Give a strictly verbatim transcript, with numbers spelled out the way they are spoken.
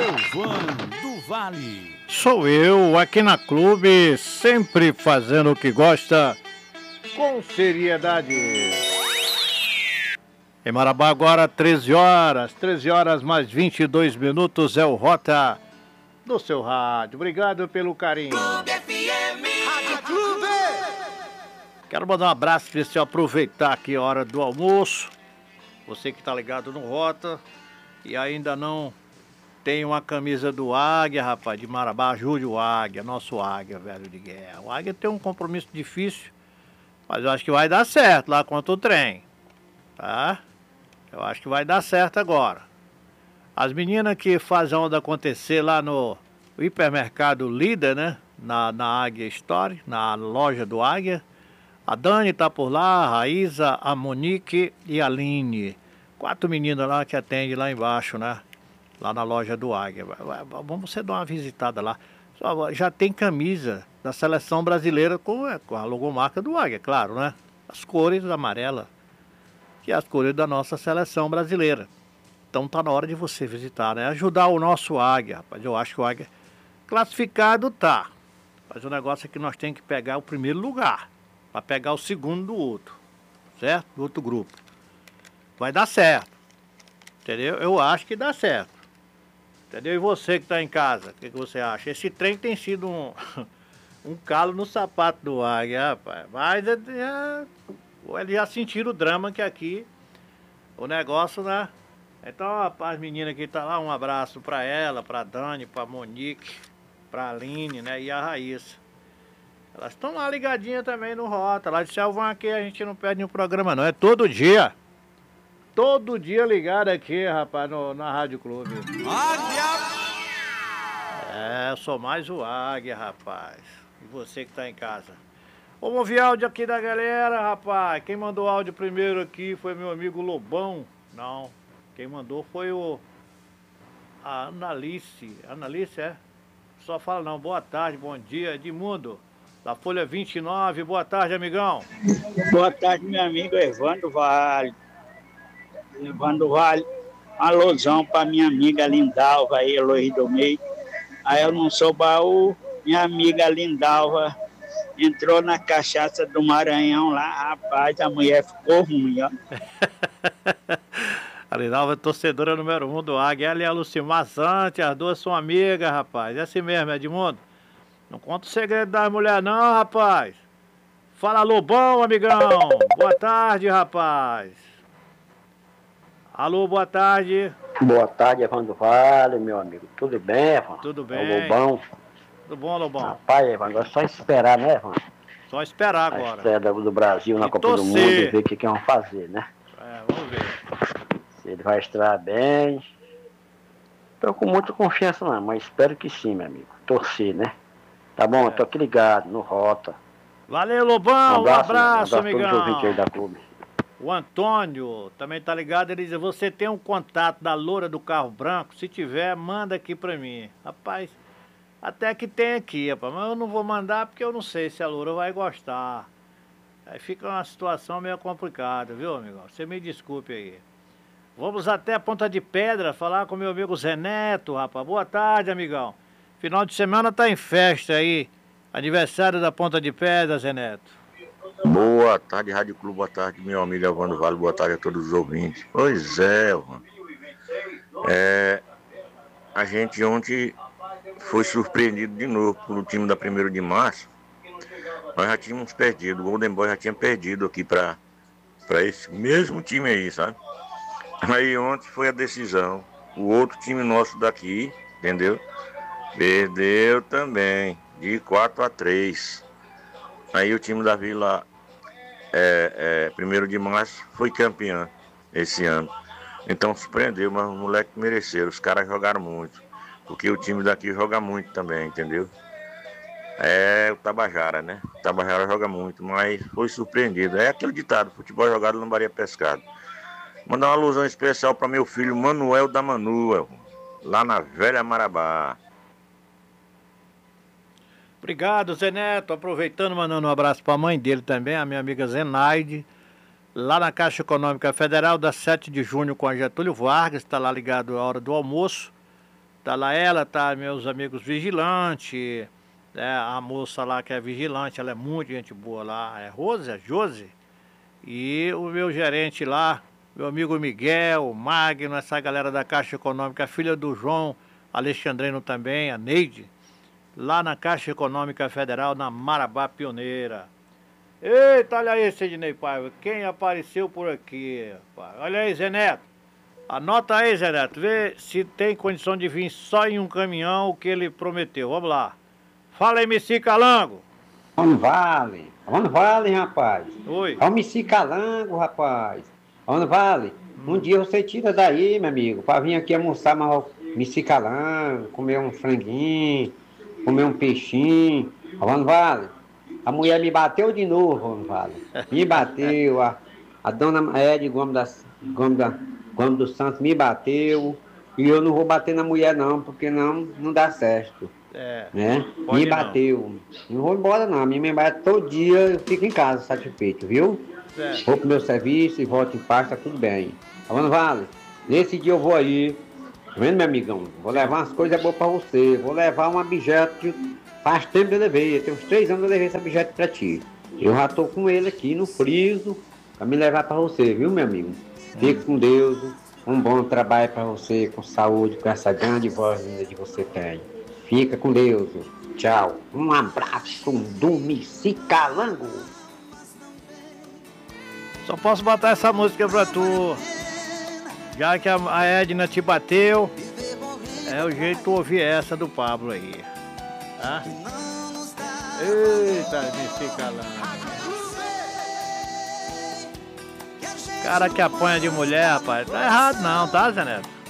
Ovan do Vale. Sou eu, aqui na Clube, sempre fazendo o que gosta, com seriedade. Em Marabá agora, treze horas, treze horas mais vinte e dois minutos, é o Rota do seu rádio. Obrigado pelo carinho. Clube F M. Rádio Clube. Quero mandar um abraço especial, aproveitar aqui a hora do almoço. Você que tá ligado no Rota e ainda não tem uma camisa do Águia, rapaz, de Marabá, ajude o Águia, nosso Águia, velho de guerra. O Águia tem um compromisso difícil, mas eu acho que vai dar certo lá contra o trem, tá? Eu acho que vai dar certo agora. As meninas que fazem a onda acontecer lá no hipermercado Líder, né? Na, na Águia Store, na loja do Águia. A Dani tá por lá, a Raíza, a Monique e a Aline. Quatro meninas lá que atendem lá embaixo, né? Lá na loja do Águia. Vamos você dar uma visitada lá. Já tem camisa da seleção brasileira com, com a logomarca do Águia, claro, né? As cores amarelas, que é as cores da nossa seleção brasileira. Então tá na hora de você visitar, né? Ajudar o nosso Águia, rapaz. Eu acho que o Águia classificado tá. Mas o negócio é que nós temos que pegar o primeiro lugar, para pegar o segundo do outro, certo? Do outro grupo. Vai dar certo, entendeu? Eu acho que dá certo, entendeu? E você que tá em casa, o que, que você acha? Esse trem tem sido um, um calo no sapato do Águia, rapaz. Mas é, é, eles já sentiram o drama que aqui, o negócio, né? Então, as meninas que tá lá, um abraço pra ela, pra Dani, pra Monique, pra Aline, né? E a Raíssa. Elas estão lá ligadinhas também no Rota. Lá de Selvão aqui a gente não perde nenhum programa, não. É todo dia. Todo dia ligado aqui, rapaz, no, na Rádio Clube. Águia. É, eu sou mais o Águia, rapaz. E você que tá em casa. Vamos ouvir áudio aqui da galera, rapaz. Quem mandou áudio primeiro aqui foi meu amigo Lobão. Não. Quem mandou foi o... A Analice. Analice, é? Só fala não. Boa tarde, bom dia. Edmundo, da Folha vinte e nove. Boa tarde, amigão. Boa tarde, meu amigo Evandro Vale. Evandro Vale. Um alôzão pra minha amiga Lindalva aí, Eloy do Meio. Aí eu não sou baú, minha amiga Lindalva entrou na cachaça do Maranhão lá, rapaz, a mulher ficou ruim, ó. A Lindalva é torcedora número um do Águia. Ela e a Lucimar Santos, as duas são amigas, rapaz. É assim mesmo, Edmundo. Não conta o segredo das mulheres não, rapaz. Fala, Lobão, amigão. Boa tarde, rapaz. Alô, boa tarde. Boa tarde, Evandro Vale, meu amigo. Tudo bem, Evandro? Tudo bem. É o Lobão. Tudo bom, Lobão? Rapaz, Evandro, é só esperar, né, Evandro? Só esperar A agora. estreia do Brasil na E Copa do torcer. Mundo e ver o que, que vão fazer, né? É, vamos ver. Se ele vai estrear bem. Tô com muita confiança não, mas espero que sim, meu amigo. Torcer, né? Tá bom? É. Tô aqui ligado no Rota. Valeu, Lobão. Um abraço, Um abraço, amigão. todos os ouvintes aí da Clube. O Antônio também tá ligado, ele diz, você tem um contato da loura do carro branco? Se tiver, manda aqui pra mim. Rapaz, até que tem aqui, rapaz, mas eu não vou mandar porque eu não sei se a loura vai gostar. Aí fica uma situação meio complicada, viu, amigão? Você me desculpe aí. Vamos até a Ponta de Pedra falar com meu amigo Zé Neto, rapaz. Boa tarde, amigão. Final de semana tá em festa aí. Aniversário da Ponta de Pedra, Zé Neto. Boa tarde, Rádio Clube, boa tarde, meu amigo Evandro Vale, boa tarde a todos os ouvintes. Pois é, mano. É, a gente ontem foi surpreendido de novo pelo time da primeiro de março. Nós já tínhamos perdido, o Golden Boy já tinha perdido aqui para para esse mesmo time aí, sabe? Aí ontem foi a decisão. O outro time nosso daqui, entendeu? Perdeu também, de quatro a três. Aí o time da Vila, é, é, primeiro de março, foi campeão esse ano. Então surpreendeu, mas os moleques mereceram. Os caras jogaram muito. Porque o time daqui joga muito também, entendeu? É o Tabajara, né? O Tabajara joga muito, mas foi surpreendido. É aquele ditado, futebol jogado, lambaria pescado. Mandar uma alusão especial para meu filho Manuel da Manuel, lá na Velha Marabá. Obrigado, Zé Neto. Aproveitando, mandando um abraço para a mãe dele também, a minha amiga Zenaide, lá na Caixa Econômica Federal, da sete de junho com a Getúlio Vargas, está lá ligado à hora do almoço. Tá lá ela, tá meus amigos vigilantes, né? A moça lá que é vigilante, ela é muito gente boa lá, é Rose, é Josi. E o meu gerente lá, meu amigo Miguel, o Magno, essa galera da Caixa Econômica, a filha do João Alexandrino também, a Neide, lá na Caixa Econômica Federal, na Marabá Pioneira. Eita, olha aí, Sidney Paiva, quem apareceu por aqui, rapaz? Olha aí, Zé Neto. Anota aí, Zé Neto, vê se tem condição de vir só em um caminhão o que ele prometeu. Vamos lá. Fala aí, Messi Calango. Onde vale? Onde vale, rapaz? Oi. Ó, Messi Calango, rapaz. Onde vale? Um dia você tira daí, meu amigo, pra vir aqui almoçar mais Messi Calango, comer um franguinho, comer um peixinho. Onde vale? A mulher me bateu de novo, onde vale? Me bateu, a, a dona Ed Gomes, da, Gomes, da, Gomes do Santos me bateu. E eu não vou bater na mulher não, porque não, não dá certo. É, Né? Me bateu. Não. não vou embora não. A minha mãe bate todo dia, eu fico em casa satisfeito, viu? É. Vou pro meu serviço e volto em paz, tá tudo bem. Tá vendo, Vale? Nesse dia eu vou aí. Tá vendo, meu amigão? Vou levar umas coisas boas pra você. Vou levar um objeto que faz tempo que eu levei. Tem uns três anos que eu levei esse objeto pra ti. Eu já tô com ele aqui no friso pra me levar pra você, viu, meu amigo? Fique com Deus. Um bom trabalho pra você, com saúde, com essa grande voz que você tem. Fica com Deus. Tchau. Um abraço do Messi Calango. Só posso botar essa música pra tu. Já que a Edna te bateu, é o jeito de tu ouvir essa do Pablo aí. Tá? Eita, Messi Calango. Cara que apanha de mulher, rapaz. Tá errado não, tá, Zé Neto?